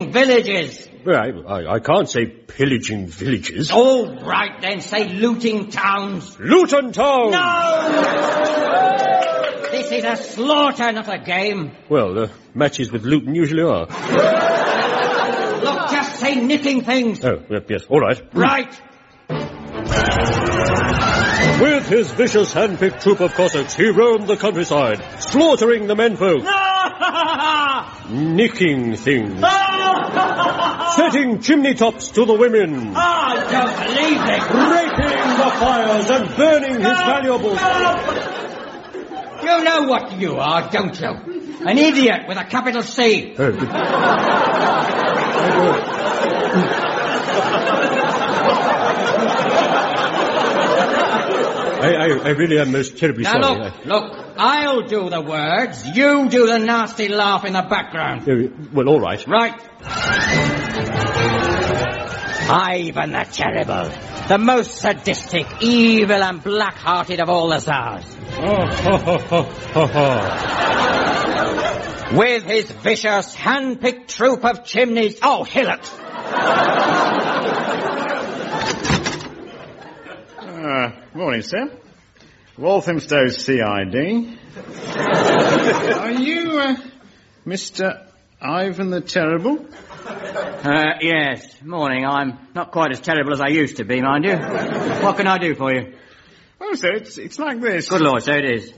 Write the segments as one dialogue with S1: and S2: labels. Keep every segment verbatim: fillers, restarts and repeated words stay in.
S1: pillaging villages.
S2: Well, I, I can't say pillaging villages.
S1: All right, then, say looting towns.
S2: Luton Town!
S1: No! This is a slaughter, not a game.
S2: Well, uh, matches with Luton usually are.
S1: Look, just say nicking things.
S2: Oh, yes, all right.
S1: Right.
S2: With his vicious hand-picked troop of Cossacks, he roamed the countryside, slaughtering the menfolk, nicking things, setting chimney tops to the women,
S1: I don't believe it,
S2: breaking the fires and burning his valuables.
S1: You know what you are, don't you? An idiot with a capital C.
S2: I, I, I really am most terribly
S1: now
S2: sorry.
S1: Look, look, I'll do the words, you do the nasty laugh in the background.
S2: Uh, well, all right.
S1: Right. Ivan the Terrible, the most sadistic, evil and black-hearted of all the Tsars.
S2: Oh, ha, ha, ha, ha, ha.
S1: With his vicious, hand-picked troop of chimneys... Oh, Hillock!
S3: Uh, morning, sir. Walthamstow C I D. Are you, uh, Mister Ivan the Terrible?
S1: Uh, yes. Morning. I'm not quite as terrible as I used to be, mind you. What can I do for you?
S3: Well, sir, it's, it's like this.
S1: Good Lord, so it is.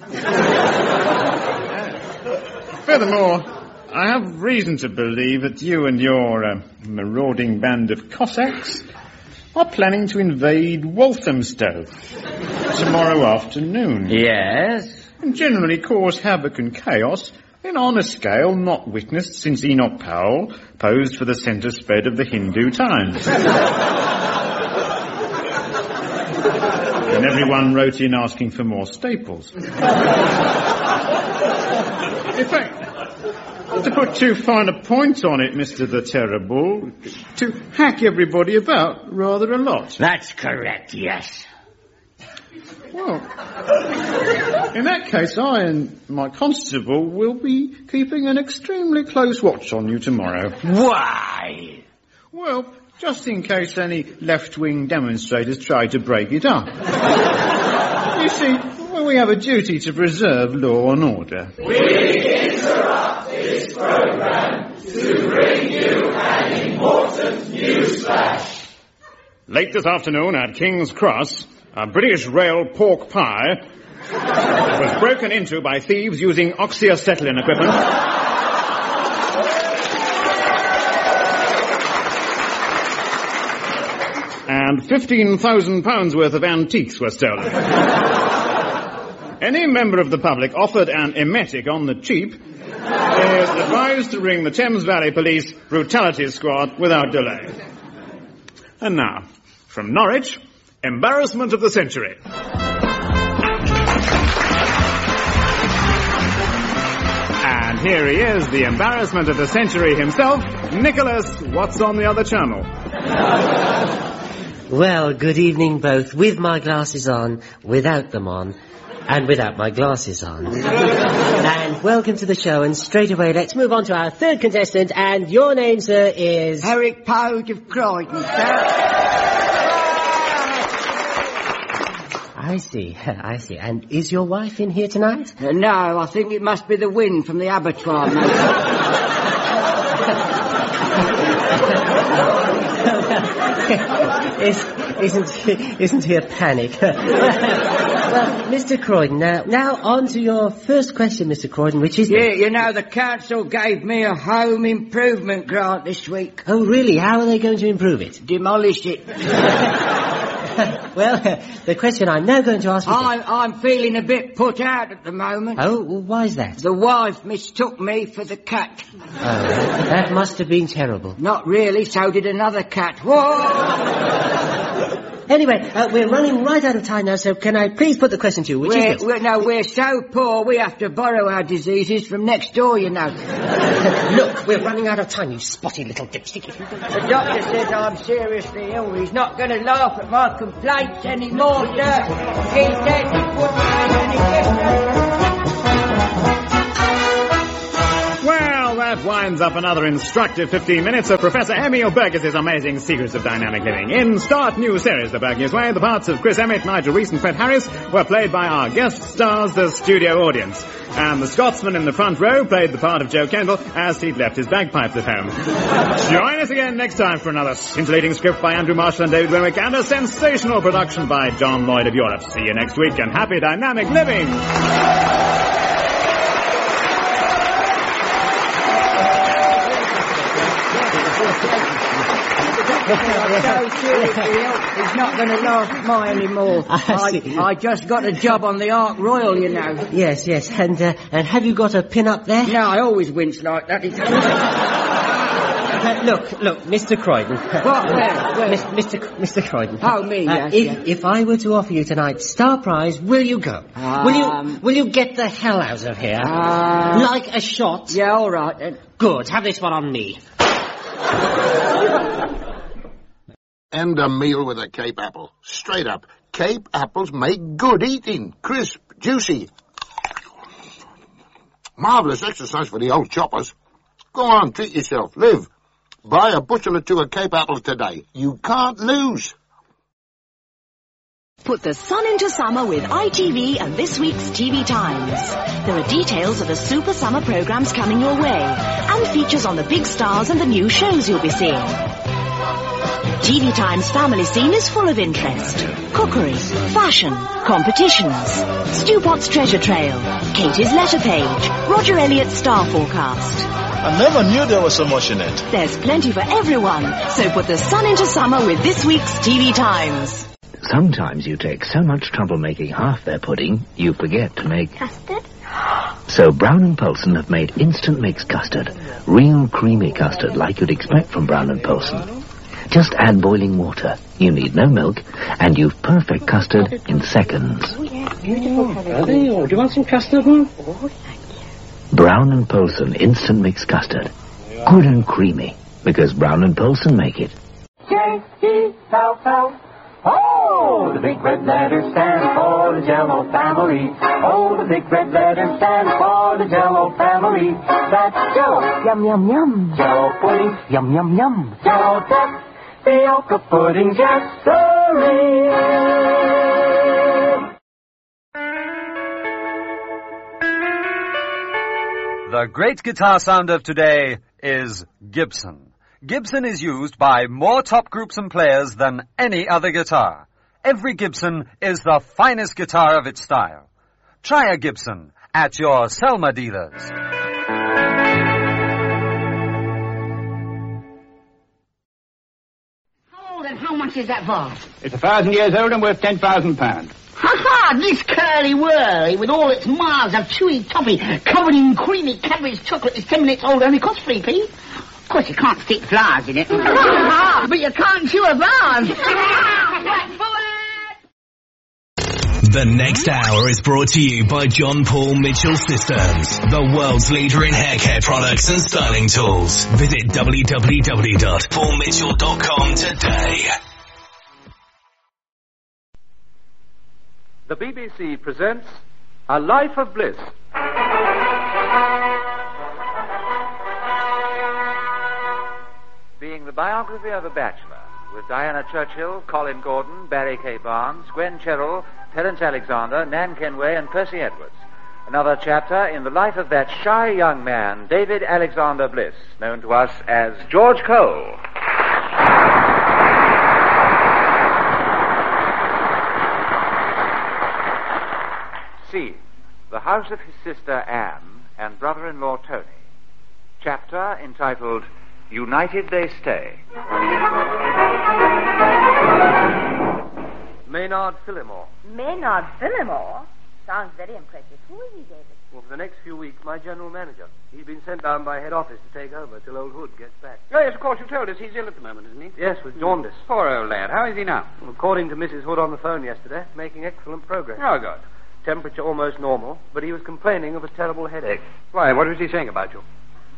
S3: Furthermore, I have reason to believe that you and your uh, marauding band of Cossacks are planning to invade Walthamstow tomorrow afternoon.
S1: Yes?
S3: And generally cause havoc and chaos in on a scale not witnessed since Enoch Powell posed for the centre spread of the Hindu Times. And everyone wrote in asking for more staples. In fact, to put too fine a point on it, Mister the Terrible, to hack everybody about rather a lot.
S1: That's correct, yes.
S3: Well, in that case, I and my constable will be keeping an extremely close watch on you tomorrow.
S1: Why?
S3: Well, just in case any left-wing demonstrators try to break it up. You see, well, we have a duty to preserve law and order.
S4: We interrupt this program to bring you an important news flash.
S3: Late this afternoon at King's Cross, a British rail pork pie was broken into by thieves using oxyacetylene equipment. And fifteen thousand pounds worth of antiques were stolen. Any member of the public offered an emetic on the cheap is advised to ring the Thames Valley Police Brutality Squad without delay. And now, from Norwich, embarrassment of the century. And here he is, the embarrassment of the century himself, Nicholas, what's on the other channel?
S5: Well, good evening both, with my glasses on, without them on, and without my glasses on. And welcome to the show, and straight away let's move on to our third contestant, and your name, sir, is...
S6: Eric Powell of Croydon, sir.
S5: I see, I see. And is your wife in here tonight?
S6: Uh, no, I think it must be the wind from the abattoir, mate.
S5: Is, isn't, isn't he a panic? Well, Mister Croydon, now, now on to your first question, Mister Croydon, which is...
S6: Yeah, you know, the council gave me a home improvement grant this week.
S5: Oh, really? How are they going to improve it?
S6: Demolish it.
S5: Well, the question I'm now going to ask you...
S6: I'm, I'm feeling a bit put out at the moment.
S5: Oh, well, why is that?
S6: The wife mistook me for the cat.
S5: Oh, that must have been terrible.
S6: Not really, so did another cat. Whoa!
S5: Anyway, uh, we're running right out of time now, so can I please put the question to you, which
S6: we're,
S5: is this?
S6: We're, no, we're so poor we have to borrow our diseases from next door, you know.
S5: Look, we're running out of time, you spotty little dipstick.
S6: The doctor says I'm seriously ill. He's not going to laugh at my complaints anymore, sir. He said he wouldn't make any difference.
S3: Well, that winds up another instructive fifteen minutes of Professor Emil Burgess' amazing Secrets of Dynamic Living. In Start New Series, The Burgess Way, the parts of Chris Emmett, Nigel Reese and Fred Harris were played by our guest stars, the studio audience. And the Scotsman in the front row played the part of Joe Kendall as he'd left his bagpipes at home. Join us again next time for another scintillating script by Andrew Marshall and David Wenwick and a sensational production by John Lloyd of Europe. See you next week and happy dynamic living!
S6: So seriously, he's not going to last mine anymore. I, I just got a job on the Ark Royal, you know.
S5: Yes, yes, and uh, and have you got a pin up there?
S6: No, I always wince like that. It's...
S5: Uh, look, look, Mister Croydon.
S6: What? Where? Where?
S5: Mis- Mister Mister Croydon.
S6: Oh, me,
S5: uh,
S6: yes,
S5: if,
S6: yes.
S5: if I were to offer you tonight's star prize, will you go?
S6: Um,
S5: will you Will you get the hell out of here?
S6: Uh,
S5: like a shot?
S6: Yeah, all right, then.
S5: Good, have this one on me.
S7: And a meal with a Cape apple. Straight up. Cape apples make good eating. Crisp, juicy. Marvellous exercise for the old choppers. Go on, treat yourself. Live. Buy a bushel or two of Cape apples today. You can't lose.
S8: Put the sun into summer with I T V and this week's T V Times. There are details of the super summer programs coming your way and features on the big stars and the new shows you'll be seeing. T V Times family scene is full of interest. Cookery, fashion, competitions, Stu Pot's treasure trail, Katie's letter page, Roger Elliott's star forecast.
S9: I never knew there was so much in it.
S8: There's plenty for everyone, so put the sun into summer with this week's T V Times.
S10: Sometimes you take so much trouble making half their pudding, you forget to make...
S8: Custard?
S10: So Brown and Polson have made instant mix custard. Real creamy custard like you'd expect from Brown and Polson. Just add boiling water. You need no milk, and you've perfect custard in seconds.
S8: Oh, yeah, beautiful.
S5: Are they? Oh, do you want some custard, Mum?
S8: Oh, thank you.
S10: Brown and Polson instant mix custard. Good and creamy, because Brown and Polson make it.
S11: J E L L. Oh, the big red letters stand for the Jell-O family. Oh, the big red letters stand for the Jell-O family. That's Jell-O.
S8: Yum, yum, yum.
S11: Jell-O pudding.
S8: Yum, yum, yum.
S11: Jell-O tapioca pudding, yes, sirree.
S12: The great guitar sound of today is Gibson. Gibson is used by more top groups and players than any other guitar. Every Gibson is the finest guitar of its style. Try a Gibson at your Selma dealers.
S13: How old and how much is that vase?
S14: It's a thousand years old and worth ten thousand pounds.
S13: Ha-ha! This curly-whirly, with all its miles of chewy toffee, covered in creamy Cadbury's chocolate, is ten minutes old, only costs three p. Of course, you can't stick flowers in it. But you can't chew a vase.
S15: The next hour is brought to you by John Paul Mitchell Systems, the world's leader in hair care products and styling tools. Visit w w w dot paul mitchell dot com today.
S16: The B B C presents A Life of Bliss. Being the biography of a bachelor, with Diana Churchill, Colin Gordon, Barry K. Barnes, Gwen Cherrill, Terence Alexander, Nan Kenway, and Percy Edwards. Another chapter in the life of that shy young man, David Alexander Bliss, known to us as George Cole. Scene: the house of his sister Anne and brother-in-law Tony. Chapter entitled United They Stay.
S17: Maynard Phillimore.
S18: Maynard Phillimore? Sounds very impressive. Who is he, David?
S17: Well, for the next few weeks, my general manager. He's been sent down by head office to take over till old Hood gets back.
S14: Oh, yes, of course, you told us he's ill at the moment, isn't he?
S17: Yes, with jaundice.
S14: Poor old lad. How is he now?
S17: Well, according to Missus Hood on the phone yesterday, making excellent progress.
S14: Oh, good.
S17: Temperature almost normal, but he was complaining of a terrible headache.
S14: Why, what was he saying about you?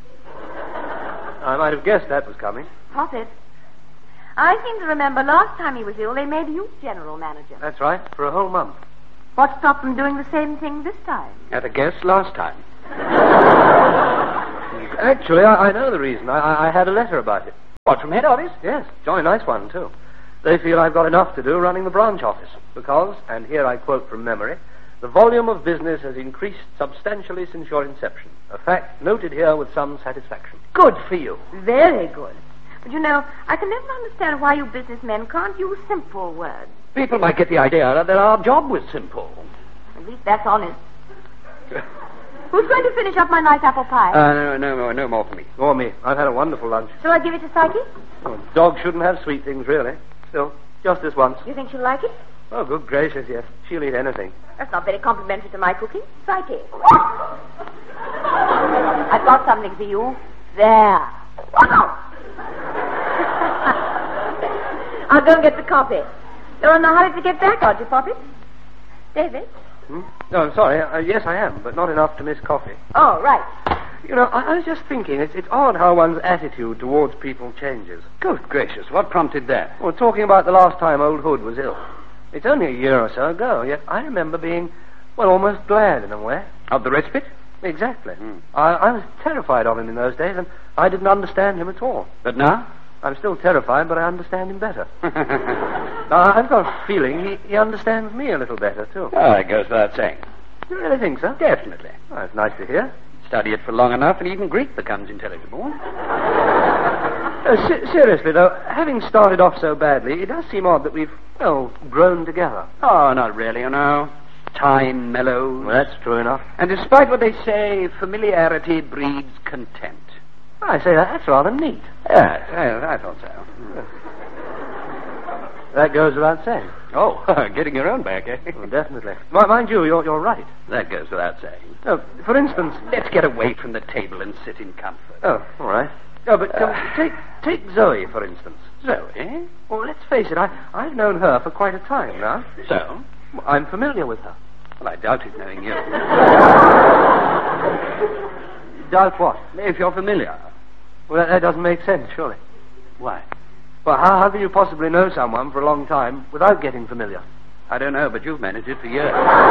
S17: I might have guessed that was coming.
S18: Poppet. I seem to remember last time he was ill, they made you general manager.
S17: That's right, for a whole month.
S18: What stopped them doing the same thing this time?
S14: At a guess last time.
S17: Actually, I, I know the reason. I, I had a letter about it.
S14: What, from head office?
S17: Yes, jolly nice one, too. They feel I've got enough to do running the branch office because, and here I quote from memory, the volume of business has increased substantially since your inception. A fact noted here with some satisfaction.
S14: Good for you.
S18: Very good. But you know, I can never understand why you businessmen can't use simple words.
S14: People might get the idea that our job was simple.
S18: At least that's honest. Who's going to finish up my nice apple pie?
S14: Uh, no, no, no, no more for me.
S17: Or me. I've had a wonderful lunch.
S18: Shall I give it to Psyche?
S17: Oh, dogs shouldn't have sweet things, really. Still, just this once.
S18: You think she'll like it?
S17: Oh, good gracious, yes. She'll eat anything.
S18: That's not very complimentary to my cooking. Psyche. I've got something for you. There. I'll go and get the coffee. You're in a hurry to get back, aren't you, Poppy? David?
S17: Hmm? No, I'm sorry. Uh, yes, I am, but not enough to miss coffee.
S18: Oh, right.
S17: You know, I, I was just thinking, it's, it's odd how one's attitude towards people changes.
S14: Good gracious, what prompted that?
S17: Well, talking about the last time old Hood was ill. It's only a year or so ago, yet I remember being, well, almost glad in a way.
S14: Of the respite?
S17: Exactly. Mm. I, I was terrified of him in those days, and I didn't understand him at all.
S14: But now?
S17: I'm still terrified, but I understand him better. Now, I've got a feeling he, he understands me a little better, too.
S14: Oh, it goes without saying.
S17: You really think so?
S14: Definitely.
S17: Oh, that's nice to hear.
S14: Study it for long enough, and even Greek becomes intelligible.
S17: Uh, se- seriously, though, having started off so badly, it does seem odd that we've, well, grown together.
S14: Oh, not really, you know. Time mellows.
S17: Well, that's true enough.
S14: And despite what they say, familiarity breeds contempt.
S17: I say, that, that's rather neat.
S14: Yes, I, I thought so.
S17: That goes without saying.
S14: Oh, getting your own back, eh?
S17: Well, definitely. M- mind you, you're, you're right.
S14: That goes without saying.
S17: Oh, for instance...
S14: Let's get away from the table and sit in comfort.
S17: Oh, all right. Oh, but um, uh, take take Zoe, for instance.
S14: Zoe?
S17: Well, let's face it, I, I've known her for quite a time now.
S14: So?
S17: Well, I'm familiar with her.
S14: Well, I doubt it, knowing you.
S17: Doubt what?
S14: If you're familiar.
S17: Well, that, that doesn't make sense, surely.
S14: Why?
S17: Well, how, how can you possibly know someone for a long time without getting familiar?
S14: I don't know, but you've managed it for years.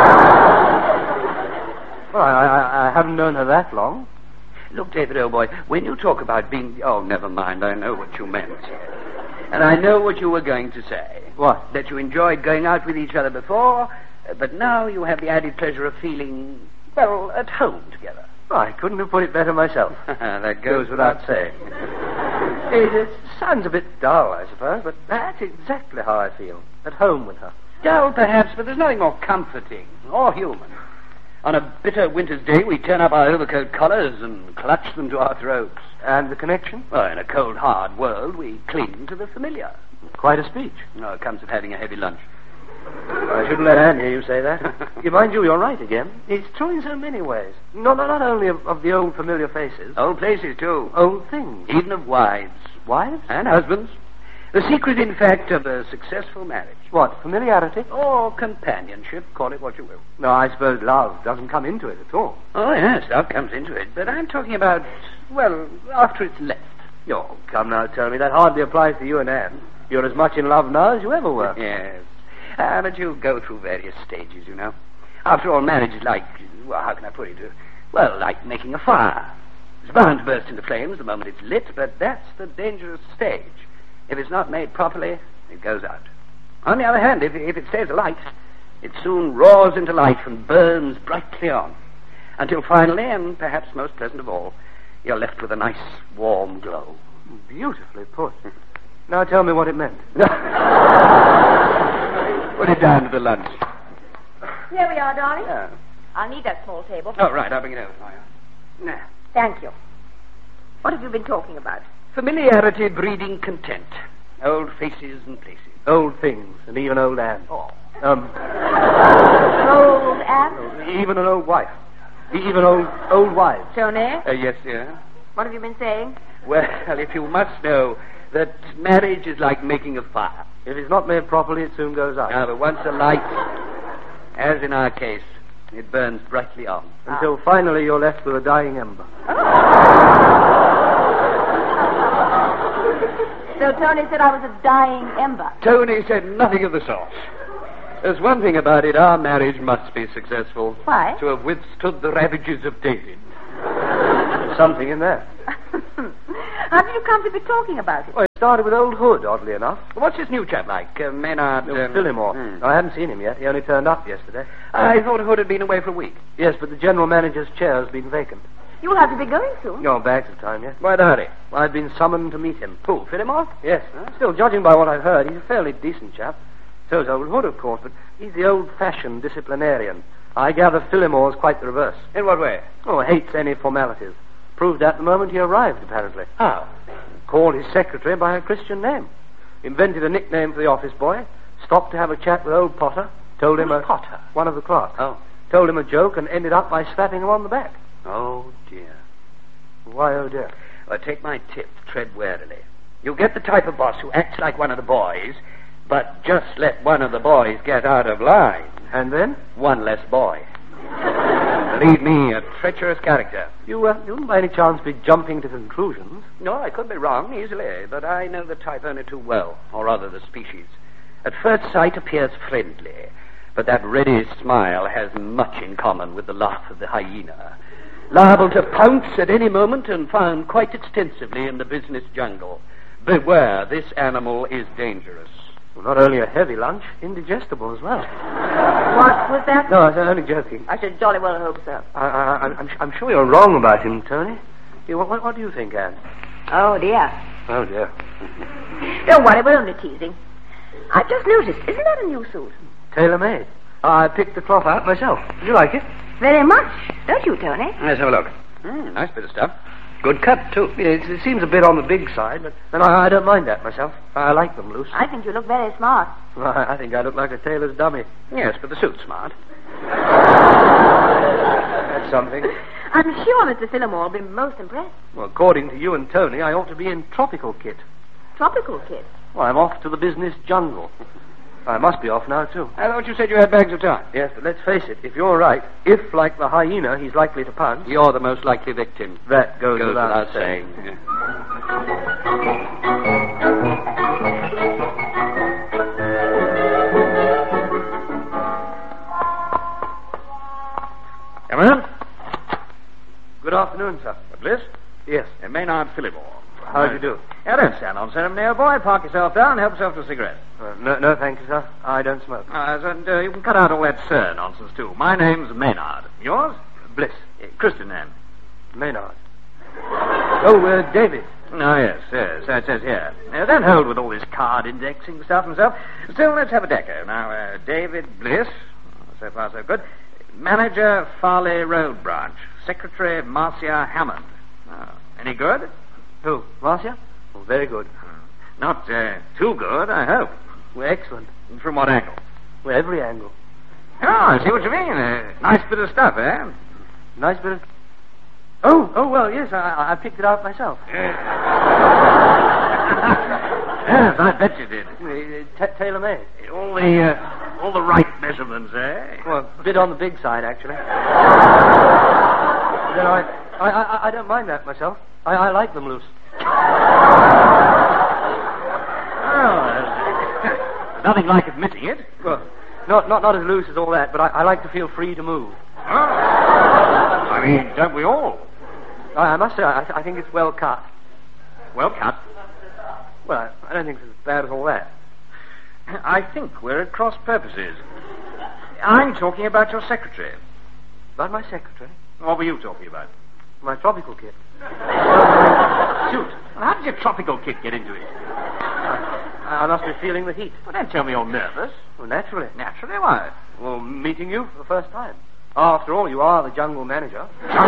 S17: Well, I, I, I haven't known her that long.
S14: Look, David, old boy, when you talk about being... Oh, never mind, I know what you meant. And I know what you were going to say.
S17: What?
S14: That you enjoyed going out with each other before, but now you have the added pleasure of feeling, well, at home together.
S17: Oh, I couldn't have put it better myself.
S14: That goes without saying.
S17: it, it sounds a bit dull, I suppose, but that's exactly how I feel. At home with her.
S14: Dull, perhaps, but there's nothing more comforting or human. On a bitter winter's day, we turn up our overcoat collars and clutch them to our throats.
S17: And the connection?
S14: Well, in a cold, hard world, we cling to the familiar.
S17: Quite a speech.
S14: No, it comes of having a heavy lunch.
S17: I shouldn't let Anne hear you say that. You mind you, you're right again. It's true in so many ways. Not, not only of, of the old familiar faces.
S14: Old places, too.
S17: Old things.
S14: Even of wives.
S17: Wives?
S14: And husbands. The secret, in fact, of a successful marriage.
S17: What, familiarity?
S14: Or companionship, call it what you will.
S17: No, I suppose love doesn't come into it at all.
S14: Oh, yes, love comes into it. But I'm talking about, well, after it's left.
S17: Oh, come now, tell me. That hardly applies to you and Anne. You're as much in love now as you ever were.
S14: Yes. Ah, but you go through various stages, you know. After all, marriage is like, well, how can I put it? Well, like making a fire. It's bound to burst into flames the moment it's lit, but that's the dangerous stage. If it's not made properly, it goes out. On the other hand, if, if it stays alight, it soon roars into life and burns brightly on, until finally, and perhaps most pleasant of all, you're left with a nice, warm glow.
S17: Beautifully put. Now tell me what it meant.
S14: Put it down to the lunch.
S18: Here we are, darling.
S14: Yeah.
S18: I'll need that small table.
S14: Oh, right, I'll bring it over for you. Nah.
S18: Thank you. What have you been talking about?
S14: Familiarity breeding content. Old faces and places.
S17: Old things, and even old Anne.
S14: Oh.
S17: Um.
S18: Old Anne?
S17: Even an old wife. Even old old wives.
S18: Tony?
S14: Uh, yes, dear.
S18: What have you been saying?
S14: Well, if you must know that marriage is like making a fire.
S17: If it's not made properly, it soon goes out.
S14: Now, but once alight, as in our case, it burns brightly on.
S17: Until ah. finally you're left with a dying ember.
S18: So Tony said I was a dying ember.
S14: Tony said nothing of the sort. There's one thing about it, our marriage must be successful.
S18: Why?
S14: To have withstood the ravages of David.
S17: something in there.
S18: How did you come to be talking about it?
S17: Well, it started with old Hood, oddly enough.
S14: What's this new chap like? Uh, Maynard...
S17: Uh,
S14: Um,
S17: Phillimore.
S14: hmm.
S17: I hadn't seen him yet. He only turned up yesterday.
S14: I thought Hood had been away for a week.
S17: Yes, but the general manager's chair has been vacant.
S18: You'll have to be going soon.
S17: No, bags of time yet.
S14: Why the hurry?
S17: Well, I've been summoned to meet him.
S14: Who, Phillimore?
S17: Yes. Still, judging by what I've heard, he's a fairly decent chap. So's old Hood, of course, but he's the old-fashioned disciplinarian. I gather Phillimore's quite the reverse.
S14: In what way?
S17: Oh, hates any formalities. Proved that the moment he arrived, apparently.
S14: How?
S17: Called his secretary by her Christian name. Invented a nickname for the office boy. Stopped to have a chat with old Potter. Told him a...
S14: Potter?
S17: One of the clerks.
S14: Oh.
S17: Told him a joke and ended up by slapping him on the back.
S14: Oh, dear.
S17: Why, oh dear?
S14: Well, take my tip. Tread warily. You'll get the type of boss who acts like one of the boys, but just let one of the boys get out of line.
S17: And then?
S14: One less boy. Believe me, a treacherous character.
S17: You, uh, you wouldn't by any chance be jumping to conclusions?
S14: No, I could be wrong, easily, but I know the type only too well, or rather the species. At first sight appears friendly, but that ready smile has much in common with the laugh of the hyena. Liable to pounce at any moment and found quite extensively in the business jungle. Beware, this animal is dangerous.
S17: Well, not only a heavy lunch, indigestible as well.
S18: What was that?
S17: No, I was only joking.
S18: I should jolly well hope so.
S17: I, I, I'm, I'm, I'm sure you're wrong about him, Tony. Yeah, what, what, what do you think, Anne?
S18: Oh, dear.
S17: Oh, dear.
S18: Don't worry, we're only teasing. I've just noticed, isn't that a new suit?
S17: Tailor-made. I picked the cloth out myself. Did you like it?
S18: Very much. Don't you, Tony?
S14: Let's have a look. Mm, nice bit of stuff.
S17: Good cut, too. It, it seems a bit on the big side, but then I, I don't mind that myself. I like them loose.
S18: I think you look very smart.
S17: Well, I, I think I look like a tailor's dummy.
S14: Yes, but the suit's smart.
S17: That's something.
S18: I'm sure Mister Phillimore will be most impressed.
S17: Well, according to you and Tony, I ought to be in tropical kit.
S18: Tropical kit?
S17: Well, I'm off to the business jungle. I must be off now, too.
S14: I thought you said you had bags of time.
S17: Yes, but let's face it. If you're right, if, like the hyena, he's likely to pounce...
S14: You're the most likely victim.
S17: That goes,
S14: goes
S17: without,
S14: without saying. saying. Come on.
S17: Good afternoon, sir.
S14: Bliss?
S17: Yes.
S14: Uh, Maynard Phillimore.
S17: How do you do?
S14: Now, don't stand on ceremony, old boy. Park yourself down and help yourself to a cigarette.
S17: Uh, no, no, thank you, sir. I don't smoke.
S14: Uh, and uh, you can cut out all that sir nonsense, too. My name's Maynard. Yours?
S17: Bliss.
S14: Uh, Christian name.
S17: Maynard. Oh, uh, David.
S14: Oh, yes, yes, so it says here. Uh, don't hold with all this card indexing stuff and stuff. Still, let's have a deco. Now, uh, David Bliss. So far, so good. Manager, Farley Road Branch. Secretary, Marcia Hammond. Oh, any good?
S17: Who? Marcia? Oh, very good.
S14: Not uh, too good, I hope.
S17: Well, excellent.
S14: From what angle?
S17: Well, every angle.
S14: Oh, I see what you mean. A nice bit of stuff, eh?
S17: Nice bit of... Oh, oh, well, yes, I, I picked it out myself.
S14: Yes, I bet you did.
S17: Uh, t- tailor-made.
S14: All the, uh, all the right measurements, eh?
S17: Well, a bit on the big side, actually. Then I, I, I, I don't mind that myself. I, I like them loose.
S14: Oh, there's nothing like admitting it.
S17: Well, not, not, not as loose as all that, but I, I like to feel free to move.
S14: Oh. I mean, don't we all?
S17: I, I must say, I, I think it's well cut.
S14: Well cut?
S17: Well, I, I don't think it's as bad as all that.
S14: I think we're at cross purposes. I'm talking about your secretary.
S17: About my secretary?
S14: What were you talking about?
S17: My tropical kit.
S14: Suit. Well, how did your tropical kit get into it?
S17: I, I must be feeling the heat.
S14: Well, don't tell me you're nervous.
S17: Well, naturally.
S14: Naturally, why?
S17: Well, meeting you for the first time. After all, you are the jungle manager.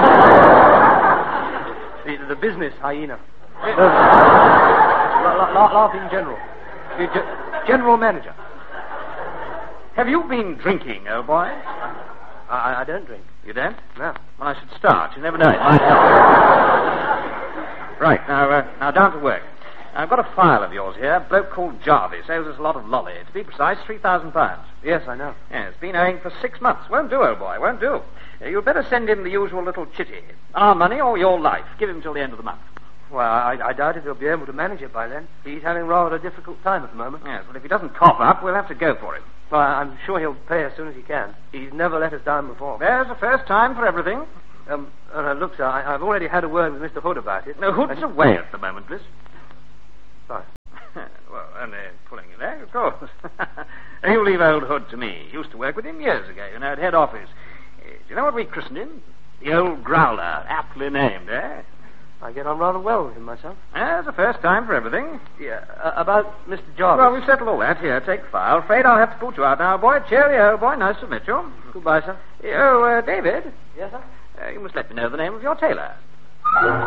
S17: the, the business hyena. la, la, la, laughing general. The ge- general manager.
S14: Have you been drinking, old boy?
S17: I, I don't drink.
S14: You don't?
S17: No.
S14: Well, I should start. You never know. It might help. Right, now, uh, now down to work. I've got a file of yours here. A bloke called Jarvis owes us a lot of lolly. To be precise, three thousand pounds.
S17: Yes, I know.
S14: Yeah, it's been owing for six months. Won't do, old boy, won't do. Uh, you'd better send him the usual little chitty. Our money or your life. Give him till the end of the month.
S17: Well, I, I doubt if he'll be able to manage it by then. He's having rather a difficult time at the moment.
S14: Yes, well, if he doesn't cough up, we'll have to go for him.
S17: Well, I'm sure he'll pay as soon as he can. He's never let us down before.
S14: There's the first time for everything.
S17: Um, uh, look, sir, I, I've already had a word with Mister Hood about it.
S16: No, Hood's
S17: And-
S16: away at the moment, Bliss.
S17: Sorry.
S16: Well, only pulling your leg, of course. You leave old Hood to me. Used to work with him years ago, you know, at head office. Uh, do you know what we christened him? The old Growler. Aptly named, eh?
S17: I get on rather well with him myself.
S16: Uh, it's the first time for everything.
S17: Yeah, uh, about Mister Jarvis.
S16: Well, we've settled all that. Here, take the file. Afraid I'll have to put you out now, boy. Cheerio, boy. Nice to meet you.
S17: Goodbye, sir.
S16: Oh, uh, David.
S17: Yes, sir?
S16: Uh, you must let me know the name of your tailor.